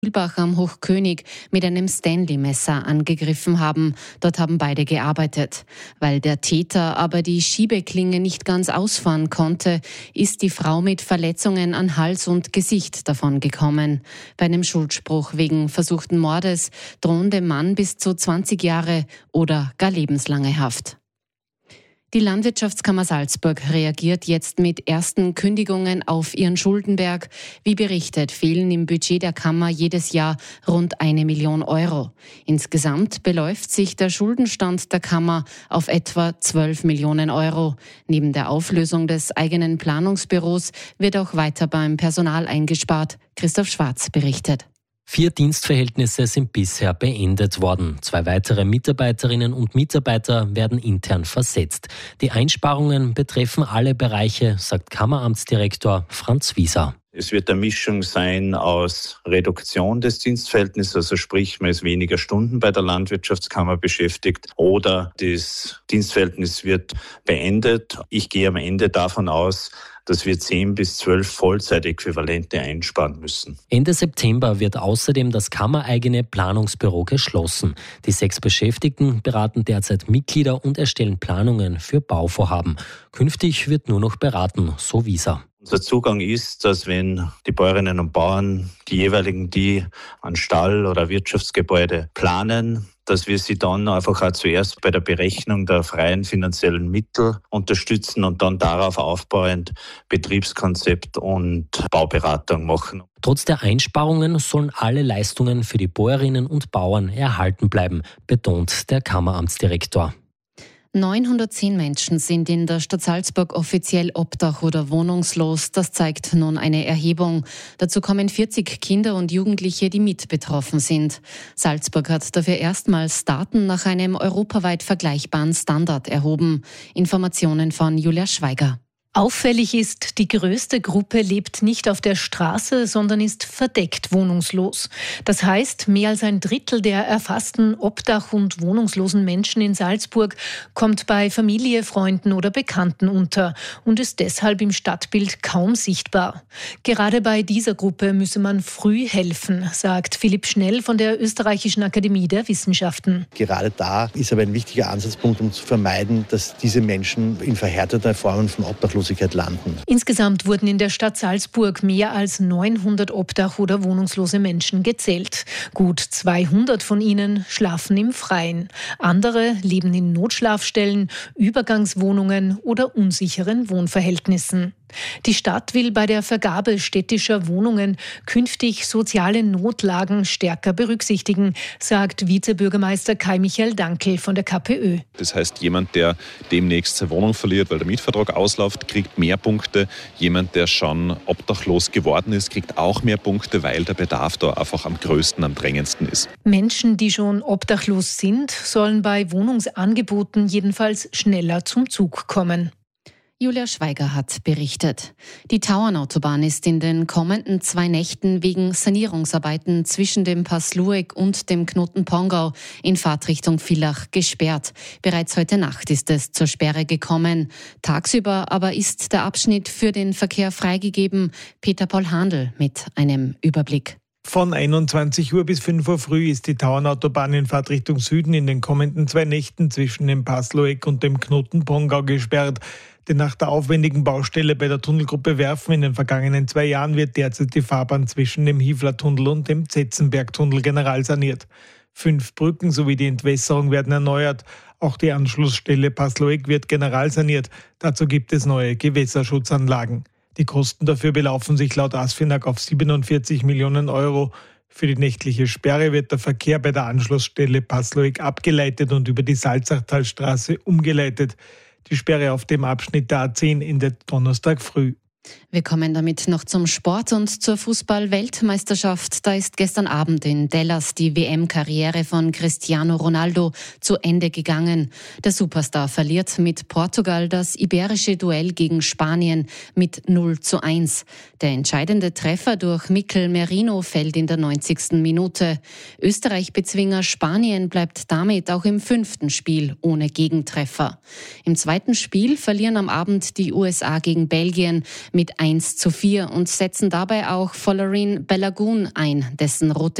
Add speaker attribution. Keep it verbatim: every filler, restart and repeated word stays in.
Speaker 1: Mühlbach am Hochkönig mit einem Stanley-Messer angegriffen haben. Dort haben beide gearbeitet. Weil der Täter aber die Schiebeklinge nicht ganz ausfahren konnte, ist die Frau mit Verletzungen an Hals und Gesicht davongekommen. Bei einem Schuldspruch wegen versuchten Mordes drohen dem Mann bis zu zwanzig Jahre oder gar lebenslange Haft. Die Landwirtschaftskammer Salzburg reagiert jetzt mit ersten Kündigungen auf ihren Schuldenberg. Wie berichtet, fehlen im Budget der Kammer jedes Jahr rund eine Million Euro. Insgesamt beläuft sich der Schuldenstand der Kammer auf etwa zwölf Millionen Euro. Neben der Auflösung des eigenen Planungsbüros wird auch weiter beim Personal eingespart. Christoph Schwarz berichtet.
Speaker 2: Vier Dienstverhältnisse sind bisher beendet worden. Zwei weitere Mitarbeiterinnen und Mitarbeiter werden intern versetzt. Die Einsparungen betreffen alle Bereiche, sagt Kammeramtsdirektor Franz Wieser.
Speaker 3: Es wird eine Mischung sein aus Reduktion des Dienstverhältnisses, also sprich, man ist weniger Stunden bei der Landwirtschaftskammer beschäftigt, oder das Dienstverhältnis wird beendet. Ich gehe am Ende davon aus, dass wir zehn bis zwölf Vollzeitäquivalente einsparen müssen.
Speaker 2: Ende September wird außerdem das kammereigene Planungsbüro geschlossen. Die sechs Beschäftigten beraten derzeit Mitglieder und erstellen Planungen für Bauvorhaben. Künftig wird nur noch beraten, so Wieser.
Speaker 3: Unser Zugang ist, dass wenn die Bäuerinnen und Bauern, die jeweiligen, die an Stall oder Wirtschaftsgebäude planen, dass wir sie dann einfach auch zuerst bei der Berechnung der freien finanziellen Mittel unterstützen und dann darauf aufbauend Betriebskonzept und Bauberatung machen.
Speaker 2: Trotz der Einsparungen sollen alle Leistungen für die Bäuerinnen und Bauern erhalten bleiben, betont der Kammeramtsdirektor.
Speaker 1: neunhundertzehn Menschen sind in der Stadt Salzburg offiziell obdach- oder wohnungslos. Das zeigt nun eine Erhebung. Dazu kommen vierzig Kinder und Jugendliche, die mit betroffen sind. Salzburg hat dafür erstmals Daten nach einem europaweit vergleichbaren Standard erhoben. Informationen von Julia Schweiger.
Speaker 4: Auffällig ist, die größte Gruppe lebt nicht auf der Straße, sondern ist verdeckt wohnungslos. Das heißt, mehr als ein Drittel der erfassten obdach- und wohnungslosen Menschen in Salzburg kommt bei Familie, Freunden oder Bekannten unter und ist deshalb im Stadtbild kaum sichtbar. Gerade bei dieser Gruppe müsse man früh helfen, sagt Philipp Schnell von der Österreichischen Akademie der Wissenschaften.
Speaker 5: Gerade da ist aber ein wichtiger Ansatzpunkt, um zu vermeiden, dass diese Menschen in verhärteter Formen von Obdachlosigkeit landen.
Speaker 4: Insgesamt wurden in der Stadt Salzburg mehr als neunhundert obdach- oder wohnungslose Menschen gezählt. Gut zweihundert von ihnen schlafen im Freien. Andere leben in Notschlafstellen, Übergangswohnungen oder unsicheren Wohnverhältnissen. Die Stadt will bei der Vergabe städtischer Wohnungen künftig soziale Notlagen stärker berücksichtigen, sagt Vizebürgermeister Kai-Michael Dankel von der K P Ö.
Speaker 6: Das heißt, jemand, der demnächst seine Wohnung verliert, weil der Mietvertrag ausläuft, kriegt mehr Punkte. Jemand, der schon obdachlos geworden ist, kriegt auch mehr Punkte, weil der Bedarf da einfach am größten, am drängendsten ist.
Speaker 4: Menschen, die schon obdachlos sind, sollen bei Wohnungsangeboten jedenfalls schneller zum Zug kommen.
Speaker 1: Julia Schweiger hat berichtet. Die Tauernautobahn ist in den kommenden zwei Nächten wegen Sanierungsarbeiten zwischen dem Pass Lueck und dem Knoten Pongau in Fahrtrichtung Villach gesperrt. Bereits heute Nacht ist es zur Sperre gekommen. Tagsüber aber ist der Abschnitt für den Verkehr freigegeben. Peter Paul Handl mit einem Überblick.
Speaker 7: Von einundzwanzig Uhr bis fünf Uhr früh ist die Tauernautobahn in Fahrtrichtung Süden in den kommenden zwei Nächten zwischen dem Pass Lueck und dem Knoten Pongau gesperrt. Denn nach der aufwendigen Baustelle bei der Tunnelgruppe Werfen in den vergangenen zwei Jahren wird derzeit die Fahrbahn zwischen dem Hiefler-Tunnel und dem Zetzenberg-Tunnel generalsaniert. Fünf Brücken sowie die Entwässerung werden erneuert. Auch die Anschlussstelle Pass Lueck wird generalsaniert. Dazu gibt es neue Gewässerschutzanlagen. Die Kosten dafür belaufen sich laut ASFINAG auf siebenundvierzig Millionen Euro. Für die nächtliche Sperre wird der Verkehr bei der Anschlussstelle Pass Lueck abgeleitet und über die Salzachtalstraße umgeleitet. Die Sperre auf dem Abschnitt der A zehn endet Donnerstag früh.
Speaker 1: Wir kommen damit noch zum Sport und zur Fußball-Weltmeisterschaft. Da ist gestern Abend in Dallas die W M-Karriere von Cristiano Ronaldo zu Ende gegangen. Der Superstar verliert mit Portugal das iberische Duell gegen Spanien mit null zu eins. Der entscheidende Treffer durch Mikel Merino fällt in der neunzigsten Minute. Österreich-Bezwinger Spanien bleibt damit auch im fünften Spiel ohne Gegentreffer. Im zweiten Spiel verlieren am Abend die U S A gegen Belgien mit eins zu vier und setzen dabei auch Folarin Balogun ein, dessen rote